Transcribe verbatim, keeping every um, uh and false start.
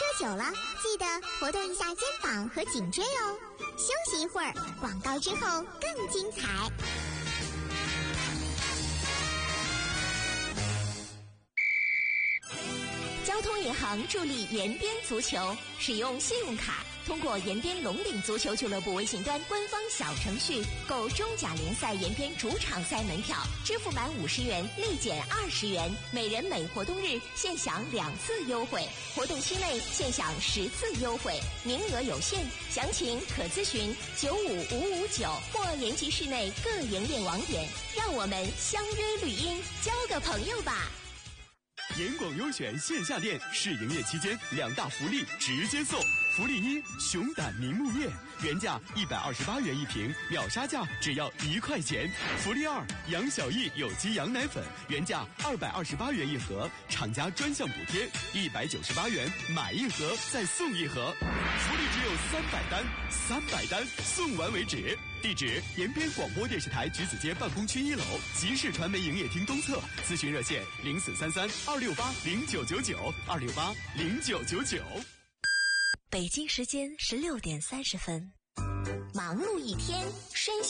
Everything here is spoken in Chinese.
车久了，记得活动一下肩膀和颈椎哦。休息一会儿，广告之后更精彩。 交通银行助力延边足球，使用信用卡，通过延边龙鼎足球俱乐部微信端官方小程序购中甲联赛延边主场赛门票，支付满五十元立减二十元，每人每活动日现享两次优惠，活动期内现享十次优惠，名额有限，详情可咨询九五五五九或延吉市内各营业网点。让我们相约绿荫，交个朋友吧。 严广优选线下店试营业期间两大福利直接送。福利一，熊胆凝木叶原价一百二十八元一瓶，秒杀价只要一块钱。福利二，杨小艺有机羊奶粉原价二百二十八元一盒，厂家专项补贴一百九十八元，买一盒再送一盒。福利只有三百单，三百单送完为止。地址：延边广播电视台橘子街办公区一楼集市传媒营业厅东侧，咨询热线零四三三二六八零九九九二六八零九九九。 北京时间十六点三十分。忙碌一天，身心